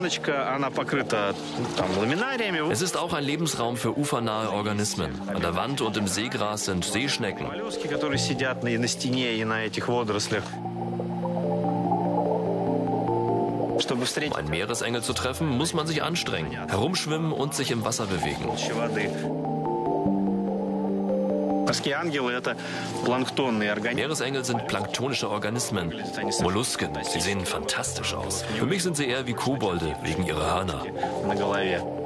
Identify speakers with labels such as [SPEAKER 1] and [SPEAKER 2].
[SPEAKER 1] Es ist auch ein Lebensraum für ufernahe Organismen. An der Wand und im Seegras sind Seeschnecken. Um einen Meeresengel zu treffen, muss man sich anstrengen, herumschwimmen und sich im Wasser bewegen. Meeresengel sind planktonische Organismen, Mollusken. Sie sehen fantastisch aus. Für mich sind sie eher wie Kobolde wegen ihrer Hörner.